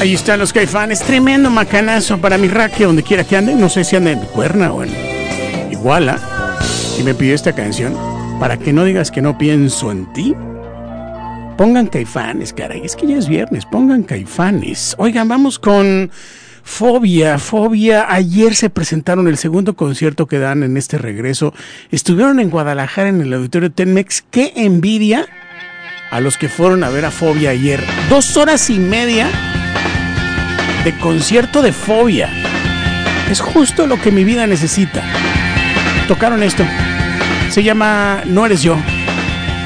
Ahí están los Caifanes, tremendo macanazo para mi raque, donde quiera que ande, no sé si ande en Cuerna o en Iguala, y me pidió esta canción, para que no digas que no pienso en ti. Pongan Caifanes, caray, es que ya es viernes, pongan Caifanes. Oigan, vamos con Fobia. Ayer se presentaron el segundo concierto que dan en este regreso. Estuvieron en Guadalajara en el Auditorio Telmex. ¡Qué envidia a los que fueron a ver a Fobia ayer! 2 horas y media de concierto de Fobia. Es justo lo que mi vida necesita. Tocaron esto. Se llama No Eres Yo.